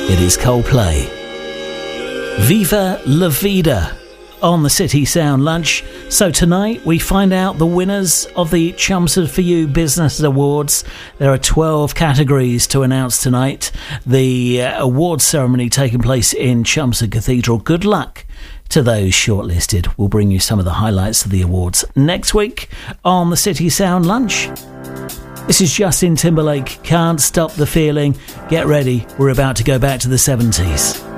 It is Coldplay. Viva La Vida on the City Sound Lunch. So tonight we find out the winners of the Chelmsford For You Business Awards. There are 12 categories to announce tonight. The awards ceremony taking place in Chelmsford Cathedral. Good luck to those shortlisted. We'll bring you some of the highlights of the awards next week on the City Sound Lunch. This is Justin Timberlake, Can't Stop the Feeling. Get ready, we're about to go back to the 70s.